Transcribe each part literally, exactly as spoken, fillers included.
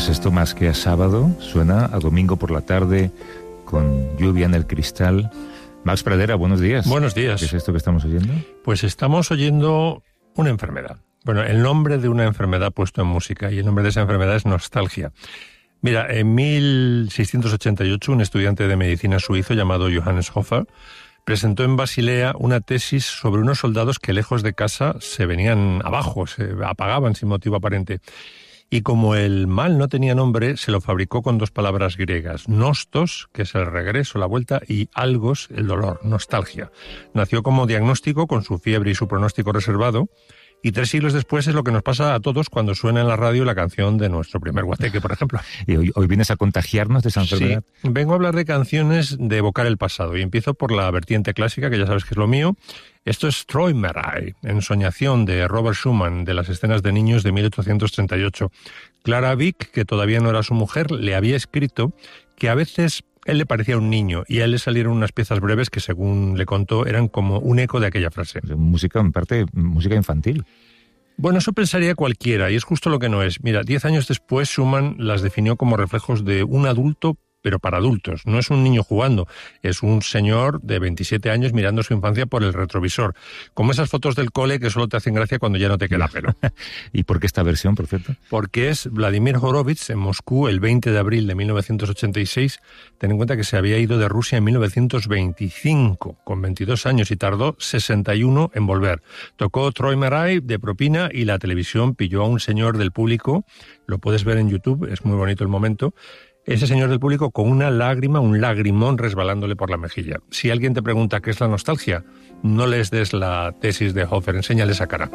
Pues esto más que a sábado suena a domingo por la tarde con lluvia en el cristal. Max Pradera, buenos días. Buenos días. ¿Qué es esto que estamos oyendo? Pues estamos oyendo una enfermedad. Bueno, el nombre de una enfermedad puesto en música, y el nombre de esa enfermedad es nostalgia. Mira, en mil seiscientos ochenta y ocho un estudiante de medicina suizo llamado Johannes Hofer presentó en Basilea una tesis sobre unos soldados que lejos de casa se venían abajo, se apagaban sin motivo aparente. Y como el mal no tenía nombre, se lo fabricó con dos palabras griegas, nostos, que es el regreso, la vuelta, y algos, el dolor, nostalgia. Nació como diagnóstico con su fiebre y su pronóstico reservado, y tres siglos después es lo que nos pasa a todos cuando suena en la radio la canción de nuestro primer guateque, por ejemplo. ¿Y hoy, hoy vienes a contagiarnos de esa enfermedad? Sí, vengo a hablar de canciones de evocar el pasado, y empiezo por la vertiente clásica, que ya sabes que es lo mío. Esto es Träumerei, Ensoñación, de Robert Schumann, de las escenas de niños de mil ochocientos treinta y ocho. Clara Wieck, que todavía no era su mujer, le había escrito que a veces él le parecía un niño y a él le salieron unas piezas breves que, según le contó, eran como un eco de aquella frase. Música, en parte, música infantil. Bueno, eso pensaría cualquiera, y es justo lo que no es. Mira, diez años después Schumann las definió como reflejos de un adulto, pero para adultos. No es un niño jugando, es un señor de veintisiete años mirando su infancia por el retrovisor. Como esas fotos del cole que solo te hacen gracia cuando ya no te queda pelo. ¿Y por qué esta versión, por cierto? Porque es Vladimir Horowitz en Moscú el veinte de abril de mil novecientos ochenta y seis. Ten en cuenta que se había ido de Rusia en mil novecientos veinticinco, con veintidós años, y tardó sesenta y uno en volver. Tocó Träumerei de propina y la televisión pilló a un señor del público. Lo puedes ver en YouTube, es muy bonito el momento. Ese señor del público con una lágrima, un lagrimón resbalándole por la mejilla. Si alguien te pregunta qué es la nostalgia, no les des la tesis de Hofer, enséñale esa cara.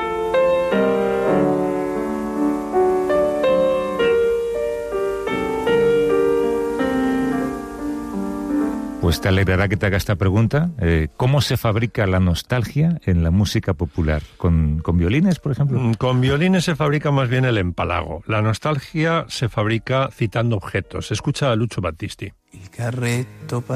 Pues te alegrará que te haga esta pregunta. Eh, ¿Cómo se fabrica la nostalgia en la música popular? ¿Con, con violines, por ejemplo? Con violines se fabrica más bien el empalago. La nostalgia se fabrica citando objetos. Escucha a Lucio Battisti. Il carretto